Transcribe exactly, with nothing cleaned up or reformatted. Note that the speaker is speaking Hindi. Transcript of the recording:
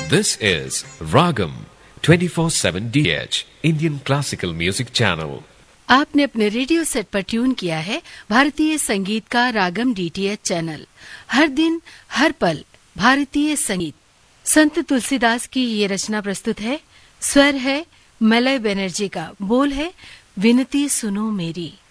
This is Ragam twenty-four seven D H Indian Classical Music Channel. आपने अपने रेडियो सेट पर ट्यून किया है भारतीय संगीत का रागम डीटीएच चैनल। हर दिन हर पल भारतीय संगीत। संत तुलसीदास की ये रचना प्रस्तुत है। स्वर है मलय बनर्जी का, बोल है विनती सुनो मेरी।